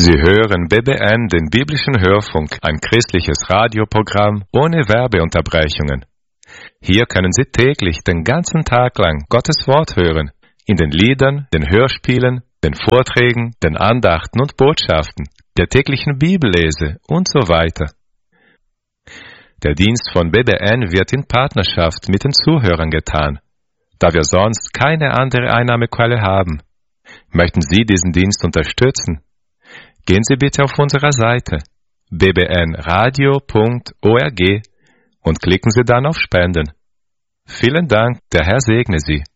Sie hören BBN, den biblischen Hörfunk, ein christliches Radioprogramm ohne Werbeunterbrechungen. Hier können Sie täglich den ganzen Tag lang Gottes Wort hören, in den Liedern, den Hörspielen, den Vorträgen, den Andachten und Botschaften, der täglichen Bibellese und so weiter. Der Dienst von BBN wird in Partnerschaft mit den Zuhörern getan, da wir sonst keine andere Einnahmequelle haben. Möchten Sie diesen Dienst unterstützen? Gehen Sie bitte auf unserer Seite bbnradio.org und klicken Sie dann auf Spenden. Vielen Dank, der Herr segne Sie.